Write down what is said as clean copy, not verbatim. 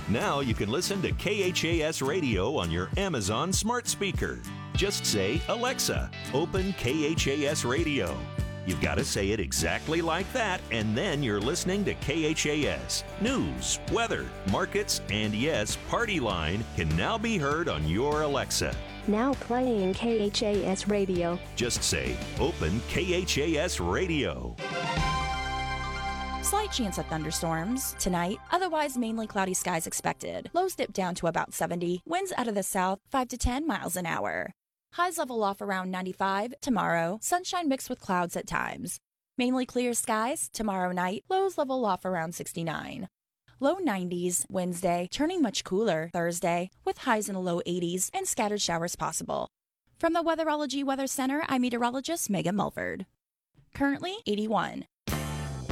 Now you can listen to KHAS Radio on your Amazon smart speaker. Just say, Alexa, open KHAS Radio. You've got to say it exactly like that, and then you're listening to KHAS. News, weather, markets, and yes, Party Line can now be heard on your Alexa. Now playing KHAS Radio. Just say, open KHAS Radio. Slight chance of thunderstorms tonight. Otherwise, mainly cloudy skies expected. Lows dip down to about 70. Winds out of the south, 5 to 10 miles an hour. Highs level off around 95. Tomorrow, sunshine mixed with clouds at times. Mainly clear skies. Tomorrow night, lows level off around 69. Low 90s Wednesday, turning much cooler Thursday, with highs in the low 80s and scattered showers possible. From the Weatherology Weather Center, I'm meteorologist Megan Mulford. Currently 81.